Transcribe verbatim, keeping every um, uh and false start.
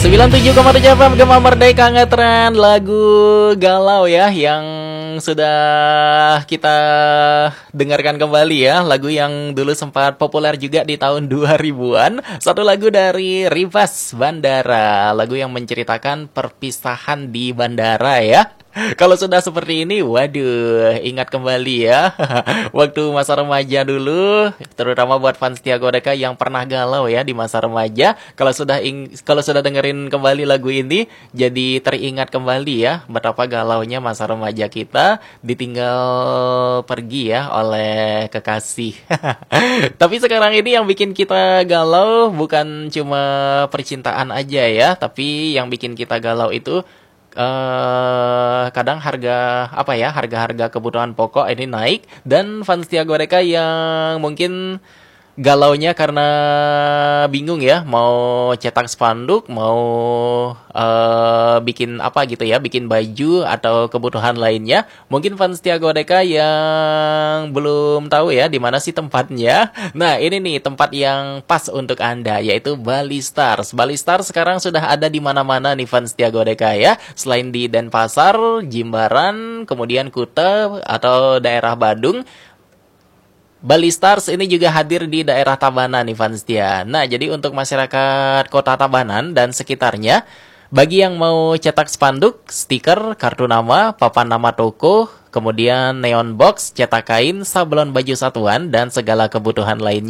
sembilan puluh tujuh koma tujuh F M Gema Merdeka ngetren lagu galau ya yang sudah kita dengarkan kembali ya. Lagu yang dulu sempat populer juga di tahun dua ribuan. Satu lagu dari Rivas Bandara. Lagu yang menceritakan perpisahan di bandara ya. Kalau sudah seperti ini, waduh, ingat kembali ya waktu masa remaja dulu, terutama buat fans Tiago Deka yang pernah galau ya di masa remaja. Kalau sudah ing kalau sudah dengerin kembali lagu ini, jadi teringat kembali ya betapa galaunya masa remaja kita ditinggal pergi ya oleh kekasih. Tapi sekarang ini yang bikin kita galau bukan cuma percintaan aja ya, tapi yang bikin kita galau itu Uh, kadang harga apa ya harga-harga kebutuhan pokok ini naik dan fans Tiago Deka yang mungkin galaunya karena bingung ya mau cetak spanduk mau uh, bikin apa gitu ya bikin baju atau kebutuhan lainnya. Mungkin fans Tiago Deka yang belum tahu ya di mana sih tempatnya. Nah ini nih tempat yang pas untuk Anda, yaitu Bali Stars. Bali Stars sekarang sudah ada di mana-mana nih fans Tiago Deka ya. Selain di Denpasar, Jimbaran, kemudian Kuta atau daerah Badung, Bali Stars ini juga hadir di daerah Tabanan nih fans Tia. Nah, jadi untuk masyarakat kota Tabanan dan sekitarnya, bagi yang mau cetak spanduk, stiker, kartu nama, papan nama toko, kemudian neon box, cetak kain, sablon baju satuan, dan segala kebutuhan lainnya,